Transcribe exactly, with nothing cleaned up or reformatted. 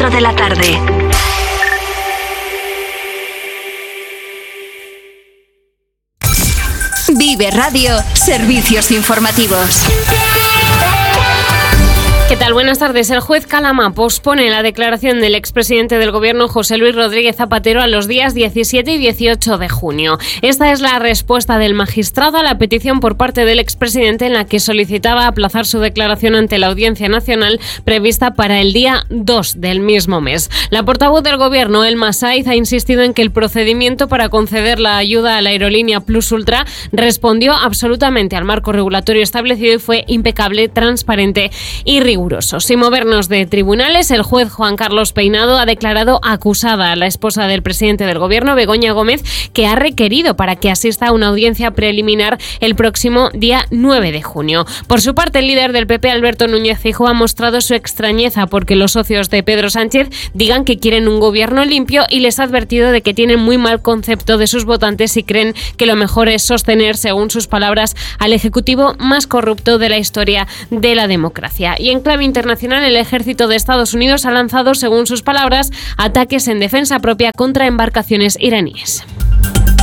cuatro de la tarde. Vive Radio, servicios informativos. ¿Qué tal? Buenas tardes. El juez Calama pospone la declaración del expresidente del Gobierno, José Luis Rodríguez Zapatero, a los días diecisiete y dieciocho de junio. Esta es la respuesta del magistrado a la petición por parte del expresidente en la que solicitaba aplazar su declaración ante la Audiencia Nacional prevista para el día dos del mismo mes. La portavoz del Gobierno, Elma Saiz, ha insistido en que el procedimiento para conceder la ayuda a la aerolínea Plus Ultra respondió absolutamente al marco regulatorio establecido y fue impecable, transparente y riguroso. Sin movernos de tribunales, el juez Juan Carlos Peinado ha declarado acusada a la esposa del presidente del Gobierno, Begoña Gómez, que ha requerido para que asista a una audiencia preliminar el próximo día nueve de junio. Por su parte, el líder del P P, Alberto Núñez Feijóo, ha mostrado su extrañeza porque los socios de Pedro Sánchez digan que quieren un gobierno limpio y les ha advertido de que tienen muy mal concepto de sus votantes y creen que lo mejor es sostener, según sus palabras, al ejecutivo más corrupto de la historia de la democracia. Y en clave internacional, el ejército de Estados Unidos ha lanzado, según sus palabras, ataques en defensa propia contra embarcaciones iraníes.